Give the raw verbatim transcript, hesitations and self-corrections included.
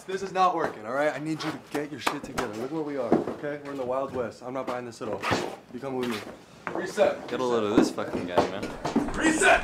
not. This is not working, all right? I need you to get your shit together. Look where we are, okay? We're in the Wild West. I'm not buying this at all. You come with me. Reset. Get a load of this fucking guy, man. Reset!